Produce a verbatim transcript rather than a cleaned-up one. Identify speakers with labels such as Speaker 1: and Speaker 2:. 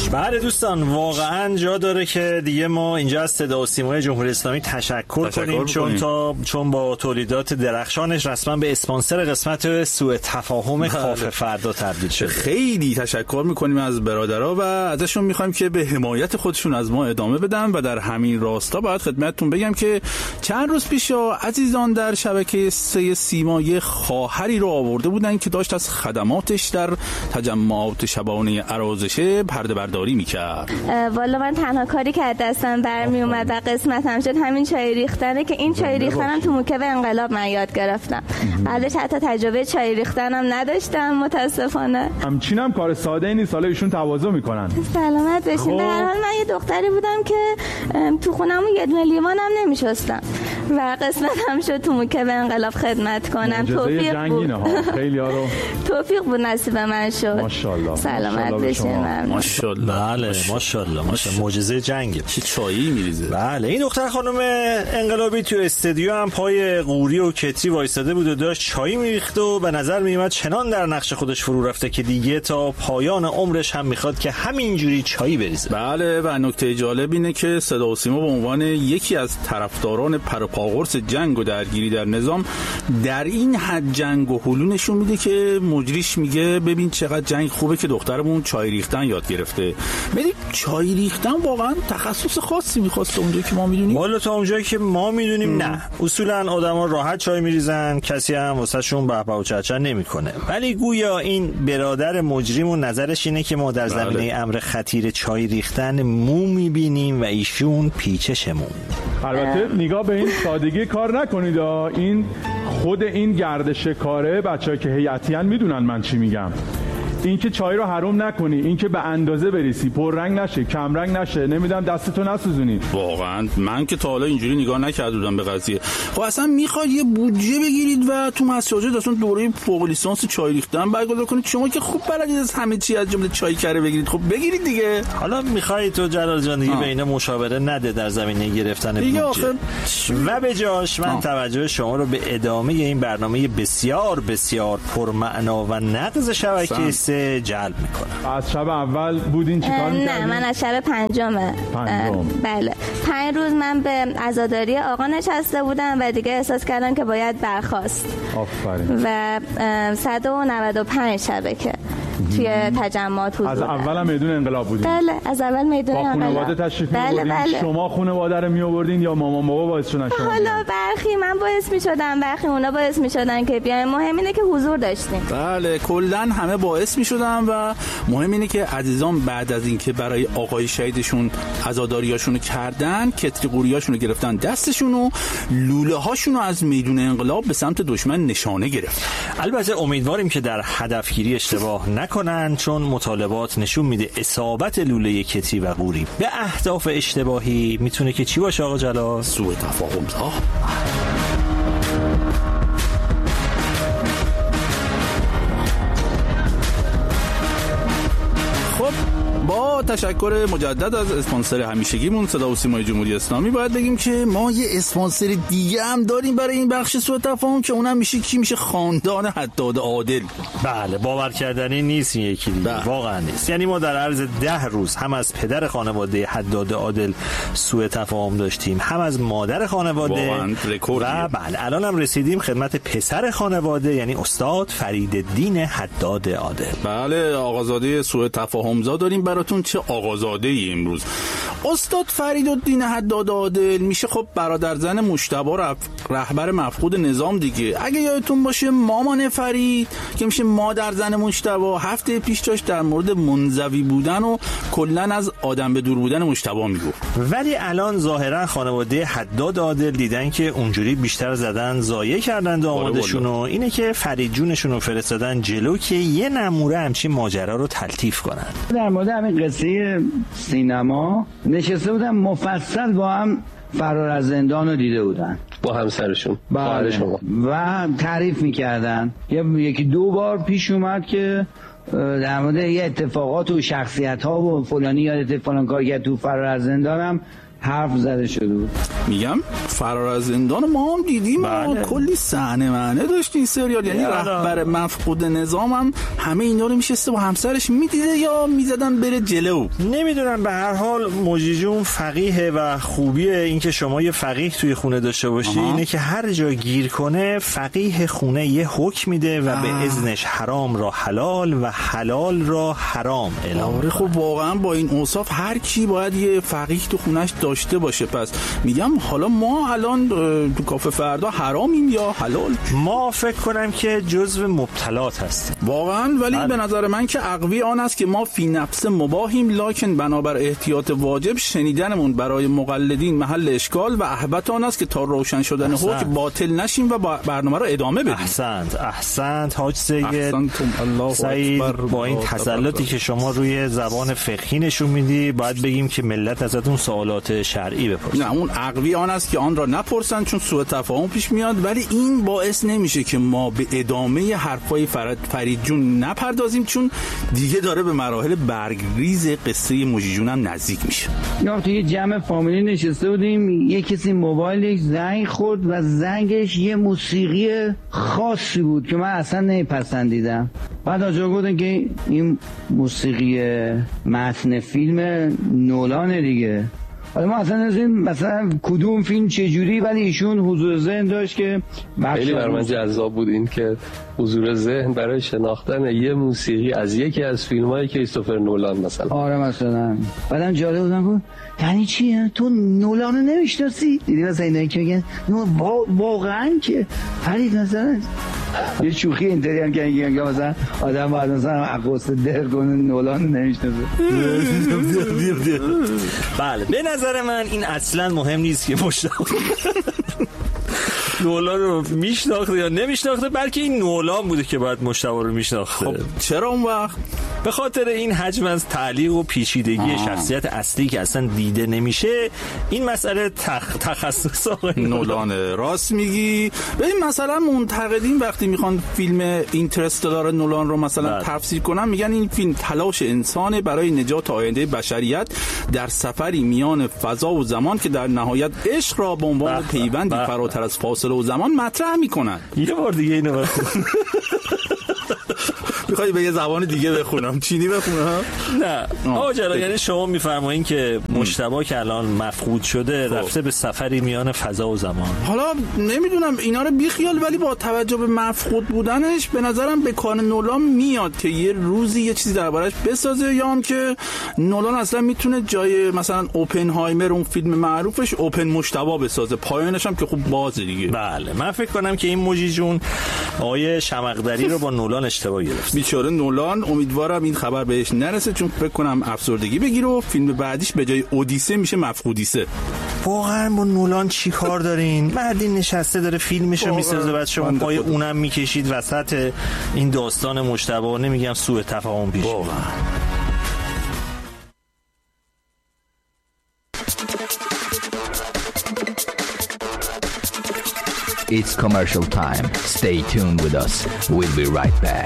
Speaker 1: بله دوستان، واقعا جا داره که دیگه ما اینجا از صدا و سیمای جمهوری اسلامی تشکر, تشکر کنیم چون تا چون با تولیدات درخشانش رسما به اسپانسر قسمت سوء تفاهم کافه فردا تبدیل شده.
Speaker 2: خیلی تشکر میکنیم از برادرها و ازشون میخوایم که به حمایت خودشون از ما ادامه بدن و در همین راستا باید خدمتتون بگم که چند روز پیش عزیزان در شبکه سه سیما یه خواهری رو آورده بودن که داشت از خدماتش در تجمعات شبانه عرازشه پرده برداری میکرد.
Speaker 3: والا من تنها کاری که دستم برمی اومد و قسمتم شد همین چای ریختنه که این چای ریختنم تو موکب انقلاب من یاد گرفتم. بعدش حتی تجربه چای ریختنم نداشتم متاسفانه.
Speaker 4: همچینم کار ساده ای نیست، حالا ایشون تواضع میکنن.
Speaker 3: سلامت بشین. در حال من یه دختری بودم که تو خونمون یه دونه لیوانم نمیشستم و قسمتم شد تو موکب انقلاب خدمت کنم. توفیق بود.
Speaker 4: خیلی ها رو
Speaker 3: توفیق بود نصیب من شد.
Speaker 4: ماشاءالله.
Speaker 3: سلامت بشین.
Speaker 2: ماشاءالله.
Speaker 1: بله ماشاءالله ماشاءالله معجزه جنگ.
Speaker 2: چه چایی میریزه.
Speaker 1: بله این دختر خانم انقلابی تو استودیو هم پای قوری و کتری وایساده بود و داشت چای میریخت و به نظر میومد چنان در نقش خودش فرو رفته که دیگه تا پایان عمرش هم میخواد که همینجوری چای بریزه.
Speaker 2: بله و نکته جالب اینه که صدا و سیما به عنوان یکی از طرفداران پروپاگورس جنگ و درگیری در نظام در این حد جنگ و هلو نشون میده که مجریش میگه ببین چقدر جنگ خوبه که دخترمون چای ریختن یاد گرفته. ولی چای ریختن واقعا تخصص خاصی میخواسته اونجایی که ما میدونیم.
Speaker 1: والا تا اونجایی که ما میدونیم نه. اصولا آدما راحت چای میریزن، کسی هم واسهشون بهبه و چهچه نمیکنه. ولی گویا این برادر مجرمون نظرش اینه که ما در زمینه بله. امر خطیر چای ریختن مو میبینیم و ایشون پیچشمون.
Speaker 4: البته نگاه به این سادگی کار نکنید. این خود این گردش کاره بچه‌ها که هیئتیان میدونن من چی میگم. این که چای رو حروم نکنی، این که به اندازه بریسی، پررنگ نشه، کم رنگ نشه، نمیدونم دستتو نسوزونی.
Speaker 2: واقعا من که تا حالا اینجوری نگاه نکرده بودم به قضیه. خب اصلا میخواد یه بودجه بگیرید و تو مساجد اصلا دوره فوق لیسانس چای ریختن برگزار کنید. شما که خوب بلدید از همه چی از جمله چای کره بگیرید، خب بگیرید دیگه.
Speaker 1: حالا میخوای تو جلال جان دیگه به اینا مشاوره نده در زمینه گرفتن بودجه. و به جاش من آه. توجه شما رو به ادامه این برنامه بسیار بسیار پرمعنا و نقض شبکه سه جلب میکنم.
Speaker 4: از شب اول بودین چیکار می‌کردین؟
Speaker 3: نه من از شب پنجمه.
Speaker 4: پنجم.
Speaker 3: بله. پنج روز من به عزاداری آقا نشسته بودم و دیگه احساس کردم که باید برخاست.
Speaker 4: آفرین.
Speaker 3: و صد و نود و پنج شبکه توی تجمعات حضور
Speaker 4: از اول هم میدون انقلاب بودین؟
Speaker 3: بله از اول میدون انقلاب.
Speaker 4: با خانواده تشریف
Speaker 3: بله
Speaker 4: می‌بردین؟
Speaker 3: بله.
Speaker 4: شما خانواده رو می‌آوردین یا مامان بابا باعث شدن شما؟
Speaker 3: حالا برخی من باعث می‌شدم، برخی اونا باعث می‌شدن که بیایم. مهم اینه که حضور داشتیم.
Speaker 2: بله کلاً همه باعث می‌شدن و مهم اینه که عزیزان بعد از اینکه برای آقای شهیدشون عزاداریاشونو کردن، کتری قوریاشونو گرفتن دستشون و لوله هاشونو از میدون انقلاب به سمت دشمن نشانه گرفتن.
Speaker 1: البته امیدواریم که در هدفگیری اشتباه نکنن چون مطالبات نشون میده اصابت لوله کتری و قوری به اهداف اشتباهی میتونه که چی باشه آقا جلال؟
Speaker 2: سوء تفاهم. آه. با تشکر مجدد از اسپانسر همیشگیمون صدا و سیمای جمهوری اسلامی باید بگیم که ما یه اسپانسر دیگه هم داریم برای این بخش سوء تفاهم که اونم میشه کی میشه خاندان حداد عادل.
Speaker 1: بله باور کردنی نیست این یکی دیگه. واقعا نیست. یعنی ما در عرض ده روز هم از پدر خانواده حداد عادل سوء تفاهم داشتیم، هم از مادر خانواده و بله الان هم رسیدیم خدمت پسر خانواده یعنی استاد فریدالدین حداد عادل.
Speaker 2: بله آقازاده سوء تفاهم زا داریم براتون. چه آقازاده ای امروز. استاد فریدالدین حداد عادل میشه خب برادر زن مجتبی رهبر مفقود نظام دیگه. اگه یادتون باشه مامان فرید که میشه مادر زن مجتبی هفته پیش داشت در مورد منزوی بودن و کلا از آدم به دور بودن مجتبی میگفت.
Speaker 1: ولی الان ظاهرا خانواده حداد عادل دیدن که اونجوری بیشتر زدن ضایع کردن دامادشون و اینه که فرید جونشون رو فرستادن جلو که یه نموره همچین ماجرا رو تلطیف کنن.
Speaker 5: در مورد همین قصه سینما نشسته بودن مفصل با هم فرار از زندان رو دیده بودن
Speaker 6: با همسرشون
Speaker 5: بله. شما. و تعریف میکردن یکی دو بار پیش اومد که در مورد یه اتفاقات و شخصیت ها و فلانی یادت فلان کار کرد تو فرار از زندان هم حرف زده شده بود.
Speaker 2: میگم فرار از زندان ما هم دیدیم و کلی صحنه معنی داشت این سریال، یعنی رهبر مفقود نظام هم همه اینا رو میشسته با همسرش میدیده یا میزدن بره جلو.
Speaker 1: نمیدونم، به هر حال مجری جون فقیه و خوبیه این که شما یه فقیه توی خونه داشته باشی اینه که هر جا گیر کنه فقیه خونه یه حکم میده و آه. به اذنش حرام را حلال و حلال را حرام اعلام.
Speaker 2: آره خب واقعا با این اوصاف هر کی باید یه فقیه تو خونش داشته باشه. پس میگم حالا ما الان تو کافه فردا حرامیم یا حلال؟
Speaker 1: ما فکر کنم که جزو مبتلات هستیم
Speaker 2: واقعا، ولی به نظر من که اقوی آن است که ما فی نفس مباهیم، لکن بنابر احتیاط واجب شنیدنمون برای مقلدین محل اشکال و احبت آن است که تا روشن شدن حکم باطل نشیم و برنامه رو ادامه بدیم.
Speaker 1: احسنت احسنت حاج سید سعید، با این تسلطی که شما روی زبان فقهی نشون میدی باید بگیم که ملت ازتون سوالات شرعی بپرسن.
Speaker 2: نه اون اقوی آن است که آن را نپرسن چون سوء تفاهم پیش میاد، ولی این باعث نمیشه که ما به ادامه حرفای فرید جون نپردازیم چون دیگه داره به مراحل برگریز قصه مجری جون هم نزدیک میشه.
Speaker 5: یا توی جمع فامیلی نشسته بودیم، یه کسی موبایلش زنگ خورد و زنگش یه موسیقی خاصی بود که من اصلا نمیپسندیدم. بعد آجا گفتن که این موسیقی متن فیلم نولانه دیگه. حالا ما اصلا نمی‌دونیم مثلا کدوم فیلم چه جوری، ولی ایشون حضور ذهن داشت که
Speaker 6: خیلی برای من جذاب بود این که حضور ذهن برای شناختن یه موسیقی از یکی از فیلم‌های کریستوفر نولان مثلا.
Speaker 5: آره مثلا بعدم جالب بودم گفت یعنی چیه تو نولان رو نمی‌شناسی؟ دیدی مثلا اینایی که میگن واقعا که فرید مثلا یه شوخی اینطوری هم که میگن مثلا آدم بعد مثلا عقوس در کنه نولان رو نمی‌شناسه.
Speaker 1: بله به نظر من این اصلا مهم نیست که مشتاق نولان رو میشناخته یا نمیشناخته، بلکه این نولان بوده که باید مشتاق رو میشناخته.
Speaker 2: خب چرا اون وقت؟
Speaker 1: به خاطر این حجم از تعلیق و پیچیدگی آه. شخصیت اصلی که اصلا دیده نمیشه. این مسئله تخ... تخصص آقای
Speaker 2: نولانه. راست میگی. ببین مثلا منتقدین وقتی میخوان فیلم اینترستلار نولان رو مثلا بله. تفسیر کنن میگن این فیلم تلاش انسان برای نجات آینده بشریت در سفری میان فضا و زمان که در نهایت عشق را به عنوان پیوندی فراتر از فاصله و زمان مطرح میکنن.
Speaker 1: یه بار دیگه اینو بخون.
Speaker 2: میخوای به یه زبان دیگه بخونم؟ چینی بخونم؟
Speaker 1: نه آقا جلال، یعنی شما میفرمایین که مجتبی که الان مفقود شده خوب. رفته به سفری میان فضا و زمان.
Speaker 2: حالا نمیدونم اینا رو بیخیال، ولی با توجه به مفقود بودنش به نظرم به کار نولان میاد که یه روزی یه چیزی دربارش بسازه، یا هم که نولان اصلا میتونه جای مثلا اوپنهایمر اون فیلم معروفش اوپن مجتبی بسازه، پایانش هم که خوب بازه دیگه.
Speaker 1: بله من فکر کنم که این مجری جون آقای شمقدری رو با نولان اشتباه گرفت.
Speaker 2: بیچاره نولان، امیدوارم این خبر بهش نرسه چون فکر کنم افسردگی بگیره و فیلم بعدیش به جای اودیسه میشه مفقودیسه.
Speaker 1: واقعا با نولان چی کار دارین؟ مردی نشسته داره فیلمشو میسازه بعد شما پای اونم میکشید وسط این داستان مجتبی، نمیگم سوء تفاهم پیش. واقعا
Speaker 7: It's commercial time. Stay tuned with us. We'll be right back.